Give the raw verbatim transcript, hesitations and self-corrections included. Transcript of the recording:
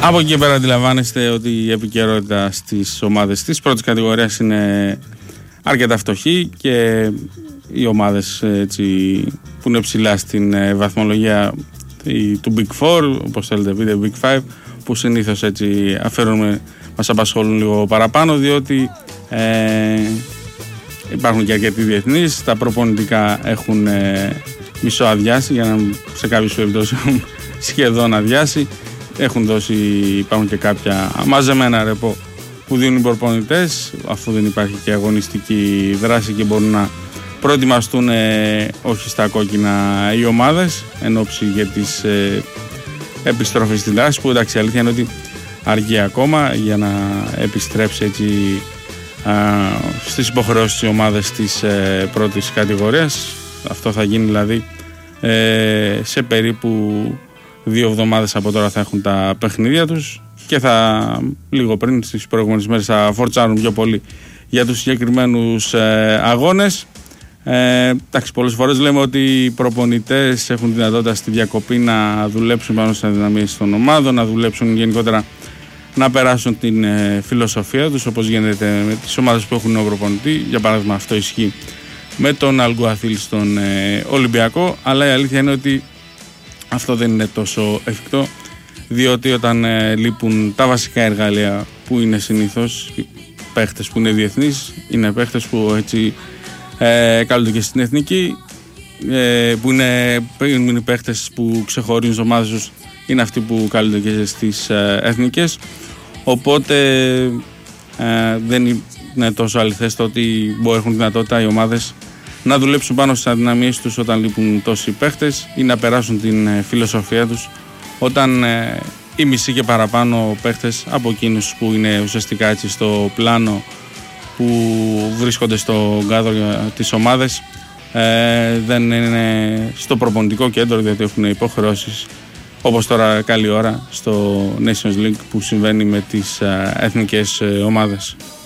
Από εκεί πέρα αντιλαμβάνεστε ότι η επικαιρότητα στις ομάδες της πρώτης κατηγορίας είναι αρκετά φτωχή και οι ομάδες έτσι, που είναι ψηλά στην βαθμολογία του Big Four, όπως θέλετε πείτε Big Five, που συνήθως έτσι αφαίρουμε, μας απασχολούν λίγο παραπάνω, διότι ε, υπάρχουν και αρκετοί διεθνείς, τα προπονητικά έχουν ε, μισό αδειάσει, για να σε κάποιες περιπτώσεις έχουν σχεδόν αδειάσει. Έχουν δώσει, υπάρχουν και κάποια μαζεμένα ρεπό που δίνουν οι προπονητές, αφού δεν υπάρχει και αγωνιστική δράση και μπορούν να προετοιμαστούν ε, όχι στα κόκκινα οι ομάδες εν ώψη για τις ε, επιστροφές στη δράση, που εντάξει, η αλήθεια είναι ότι αργεί ακόμα για να επιστρέψει έτσι α, στις υποχρεώσεις της ομάδες της ε, πρώτης κατηγορίας. Αυτό θα γίνει δηλαδή ε, σε περίπου δύο εβδομάδες από τώρα θα έχουν τα παιχνίδια τους και θα λίγο πριν στις προηγούμενες μέρες θα φορτσάρουν πιο πολύ για τους συγκεκριμένους ε, αγώνες. Ε, εντάξει, πολλές φορές λέμε ότι οι προπονητές έχουν δυνατότητα στη διακοπή να δουλέψουν πάνω στις αδυναμίες των ομάδων, να δουλέψουν γενικότερα να περάσουν την ε, φιλοσοφία τους, όπως γίνεται με τις ομάδες που έχουν νέο προπονητή. Για παράδειγμα, αυτό ισχύει με τον Αλγκουαθίλ στον ε, Ολυμπιακό, αλλά η αλήθεια είναι ότι αυτό δεν είναι τόσο εφικτό, διότι όταν ε, λείπουν τα βασικά εργαλεία που είναι συνήθως παίχτες που είναι διεθνείς, είναι παίχτες που έτσι ε, καλούνται και στην εθνική, ε, που είναι, είναι παίχτες που ξεχωρίζουν τις ομάδες τους, είναι αυτοί που καλούνται και στις ε, εθνικές, οπότε ε, δεν είναι τόσο αληθές το ότι μπορεί έχουν δυνατότητα οι ομάδες να δουλέψουν πάνω στις αδυναμίες τους όταν λείπουν τόσοι παίχτες ή να περάσουν την ε, φιλοσοφία τους όταν ε, οι μισοί και παραπάνω παίχτες από εκείνους που είναι ουσιαστικά έτσι στο πλάνο που βρίσκονται στο κάδρο της ομάδες ε, δεν είναι στο προπονητικό κέντρο, διότι έχουν υποχρεώσεις, όπως τώρα καλή ώρα στο Nations League που συμβαίνει με τις ε, εθνικές ε, ομάδες.